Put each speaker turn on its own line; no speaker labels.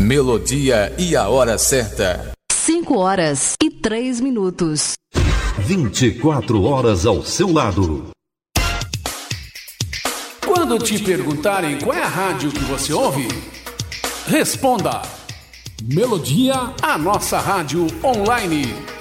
Melodia e a hora certa.
5h03.
24 horas ao seu lado.
Quando te perguntarem qual é a rádio que você ouve, responda: Melodia, a nossa rádio online.